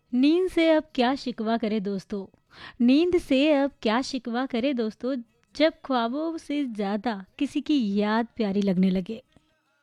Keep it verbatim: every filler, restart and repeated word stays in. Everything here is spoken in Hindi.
नींद से अब क्या शिकवा करे दोस्तों। नींद से अब क्या शिकवा करे दोस्तों, जब ख्वाबों से ज़्यादा किसी की याद प्यारी लगने लगे।